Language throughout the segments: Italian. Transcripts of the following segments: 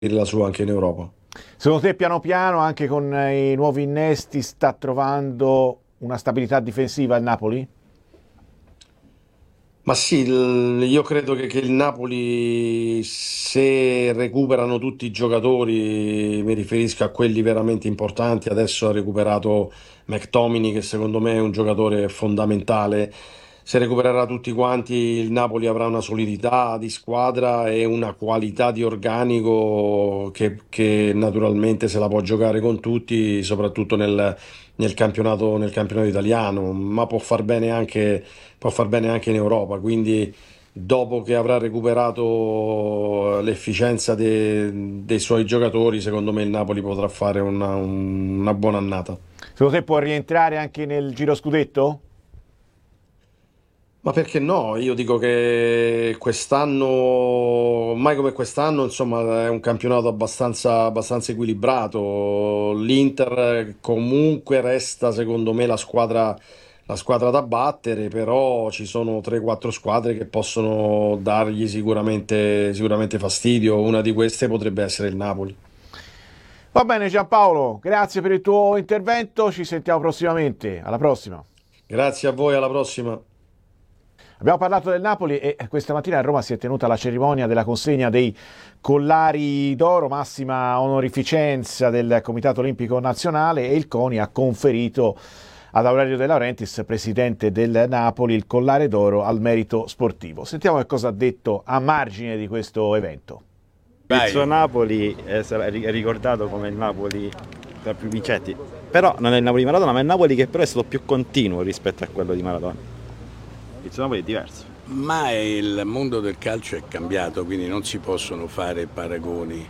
la sua anche in Europa. Secondo te piano piano, anche con i nuovi innesti, sta trovando una stabilità difensiva il Napoli? Ma sì, io credo che il Napoli, se recuperano tutti i giocatori, mi riferisco a quelli veramente importanti, adesso ha recuperato McTominay, che secondo me è un giocatore fondamentale. Se recupererà tutti quanti, il Napoli avrà una solidità di squadra e una qualità di organico che naturalmente se la può giocare con tutti, soprattutto nel campionato italiano, ma può far bene anche in Europa. Quindi, dopo che avrà recuperato l'efficienza dei suoi giocatori, secondo me il Napoli potrà fare una buona annata. Secondo te può rientrare anche nel giro scudetto? Ma perché no? Io dico che quest'anno, mai come quest'anno, insomma, è un campionato abbastanza equilibrato. L'Inter comunque resta, secondo me, la squadra da battere, però ci sono 3-4 squadre che possono dargli sicuramente fastidio. Una di queste potrebbe essere il Napoli. Va bene Giampaolo, grazie per il tuo intervento, ci sentiamo prossimamente, alla prossima. Grazie a voi, alla prossima. Abbiamo parlato del Napoli e questa mattina a Roma si è tenuta la cerimonia della consegna dei collari d'oro, massima onorificenza del Comitato Olimpico Nazionale, e il CONI ha conferito ad Aurelio De Laurentiis, presidente del Napoli, il collare d'oro al merito sportivo. Sentiamo che cosa ha detto a margine di questo evento. Il suo Napoli sarà ricordato come il Napoli tra più vincenti, però non è il Napoli di Maradona, ma è il Napoli che però è stato più continuo rispetto a quello di Maradona. Il suo Napoli è diverso. Ma il mondo del calcio è cambiato, quindi non si possono fare paragoni.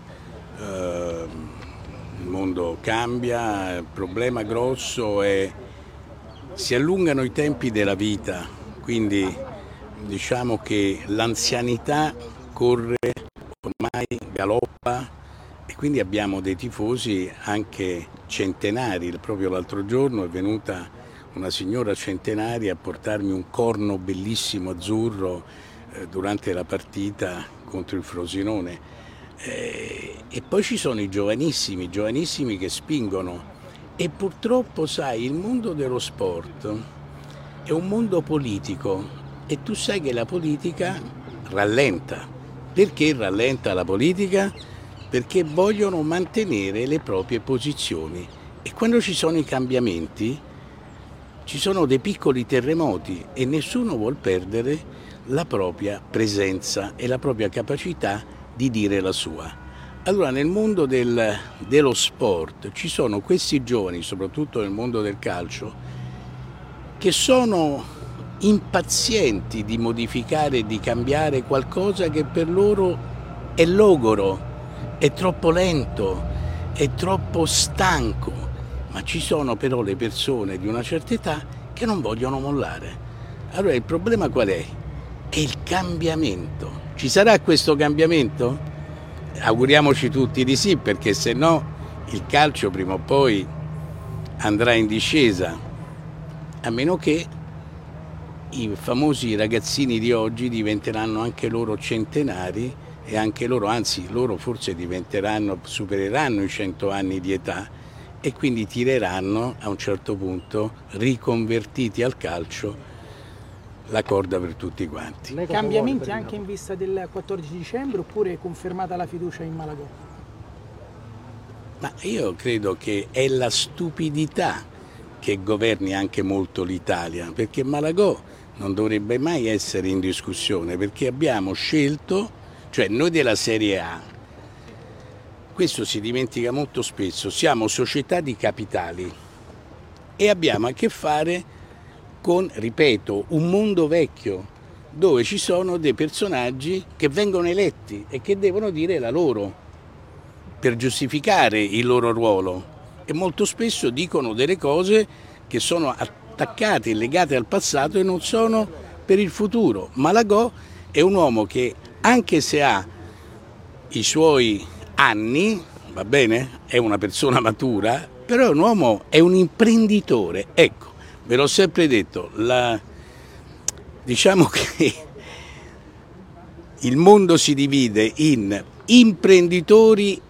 Il mondo cambia, il problema grosso è si allungano i tempi della vita, quindi diciamo che l'anzianità corre, ormai galoppa, e quindi abbiamo dei tifosi anche centenari. Proprio l'altro giorno è venuta una signora centenaria a portarmi un corno bellissimo azzurro durante la partita contro il Frosinone. E poi ci sono i giovanissimi che spingono. E purtroppo, sai, il mondo dello sport è un mondo politico e tu sai che la politica rallenta. Perché rallenta la politica? Perché vogliono mantenere le proprie posizioni, e quando ci sono i cambiamenti ci sono dei piccoli terremoti e nessuno vuol perdere la propria presenza e la propria capacità di dire la sua. Allora, nel mondo dello sport ci sono questi giovani, soprattutto nel mondo del calcio, che sono impazienti di modificare e di cambiare qualcosa che per loro è logoro, è troppo lento, è troppo stanco. Ma ci sono però le persone di una certa età che non vogliono mollare. Allora il problema qual è? È il cambiamento. Ci sarà questo cambiamento? Auguriamoci tutti di sì, perché se no il calcio prima o poi andrà in discesa, a meno che i famosi ragazzini di oggi diventeranno anche loro centenari, e anche loro, anzi loro forse supereranno i 100 anni di età, e quindi tireranno a un certo punto, riconvertiti al calcio, la corda per tutti quanti. Cambiamenti anche in vista del 14 dicembre oppure è confermata la fiducia in Malagò? Ma io credo che è la stupidità che governi anche molto l'Italia, perché Malagò non dovrebbe mai essere in discussione, perché abbiamo scelto, cioè noi della Serie A, questo si dimentica molto spesso, siamo società di capitali e abbiamo a che fare con, ripeto, un mondo vecchio dove ci sono dei personaggi che vengono eletti e che devono dire la loro per giustificare il loro ruolo, e molto spesso dicono delle cose che sono attaccate e legate al passato e non sono per il futuro. Malagò è un uomo che, anche se ha i suoi anni, va bene, è una persona matura, però è un uomo, è un imprenditore. Ecco, ve l'ho sempre detto, diciamo che il mondo si divide in imprenditori